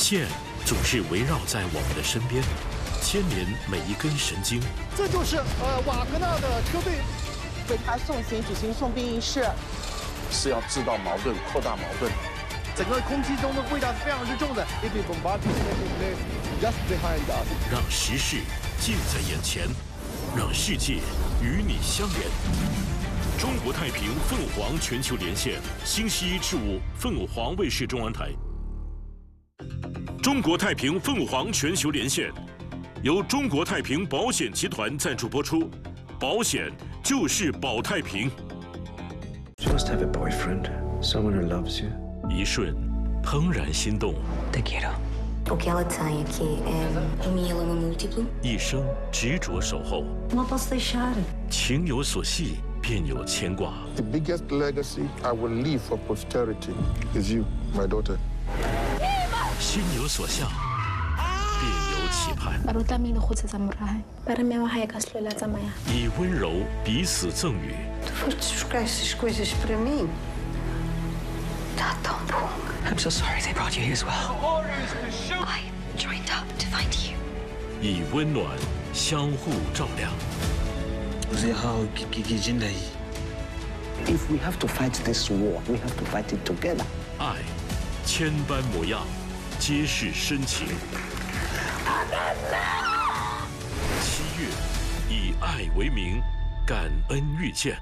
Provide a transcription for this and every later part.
线总是围绕在我们的身边，牵连每一根神经。 这就是瓦格纳的车队为他送行举行送殡仪式， 是要制造矛盾、扩大矛盾。 整个空气中的味道是非常之重的。Just behind us， 让时事近在眼前，让世界与你相连。中国太平凤凰全球连线，星期一至五凤凰卫视中央台。中国太平凤凰全球连线，由中国太平保险集团赞助播出，保险就是保太平。 Just have a boyfriend, someone who loves you. 一瞬，怦然心动。 Te quiero. O que ela tem aqui é um mieloma múltiplo. 一生执着守候。 Não posso deixar. 情有所系，便有牵挂。 The biggest legacy I will leave for posterity is you, my daughter. 心有所向，便有期盼。 Baru tlamehile go tsetsa morae. Ba re mewa ha e ka se tlhola tsamaya. 以温柔彼此赠予。 Tu foste buscar essas coisas para mim. Está tão bom. I'm so sorry they brought you here as well. I joined up to find you. 以温暖相互照亮。 If we have to fight this war, we have to fight it together. 爱，千般模样，皆是深情。7月，以爱为名，感恩遇见。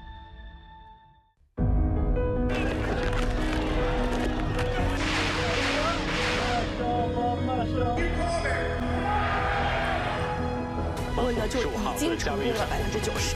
温德就已经成功了90%。